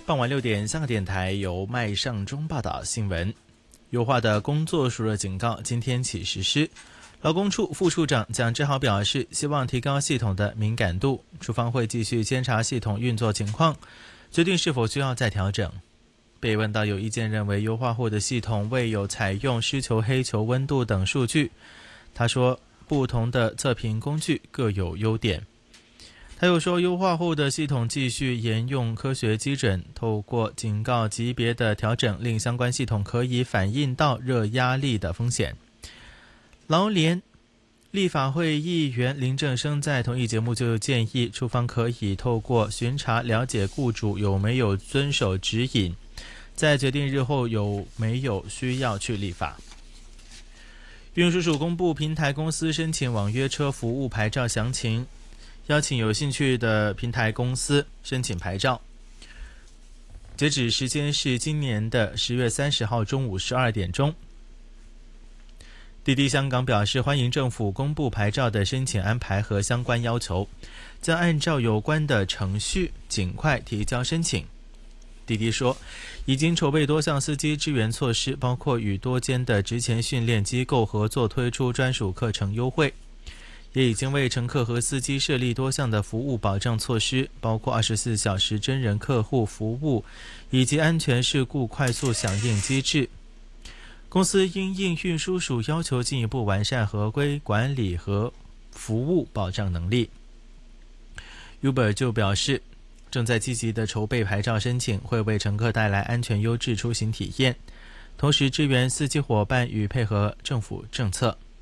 傍晚6点，香港电台由麦尚中报道新闻。优化的工作暑热警告今天起实施。劳工处副处长蒋志豪表示，希望提高系统的敏感度，处方会继续监察系统运作情况，决定是否需要再调整。被问到有意见认为优化后的系统未有采用湿球、黑球温度等数据，他说不同的测评工具各有优点。他又说，优化后的系统继续沿用科学基准，透过警告级别的调整，令相关系统可以反映到热压力的风险。劳联立法会议员林正生在同一节目就建议，处方可以透过巡查了解雇主有没有遵守指引，再决定日后有没有需要去立法。运输署公布平台公司申请网约车服务牌照详情，邀请有兴趣的平台公司申请牌照，截止时间是今年的10月30号中午12点钟。滴滴香港表示欢迎政府公布牌照的申请安排和相关要求，将按照有关的程序尽快提交申请。滴滴说，已经筹备多项司机支援措施，包括与多间的职前训练机构合作推出专属课程优惠，也已经为乘客和司机设立多项的服务保障措施，包括24小时真人客户服务以及安全事故快速响应机制。公司因应运输署要求，进一步完善合规管理和服务保障能力。Uber 就表示，正在积极的筹备牌照申请，会为乘客带来安全优质出行体验，同时支援司机伙伴与配合政府政策。